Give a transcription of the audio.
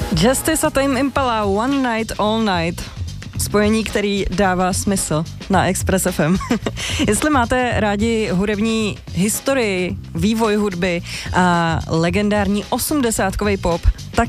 Justice a Tame Impala, One Night, All Night. Spojení, který dává smysl na Express FM. Jestli máte rádi hudební historii, vývoj hudby a legendární 80kový pop, tak